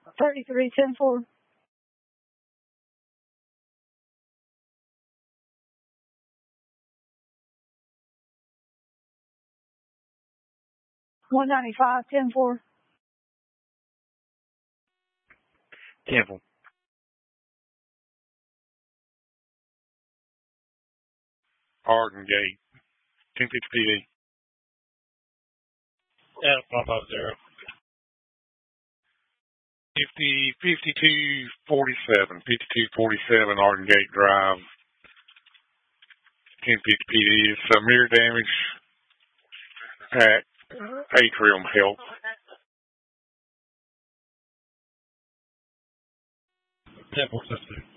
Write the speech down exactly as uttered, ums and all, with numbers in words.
thirty-three ten four. one ninety-five ten four. Temple. Arden Gate. ten fifty P D. Yeah, one five zero. Fifty fifty two forty seven. Fifty two forty seven Arden Gate Drive. ten fifty P D. It's uh, mirror damage at Atrium Health. Temple Sister.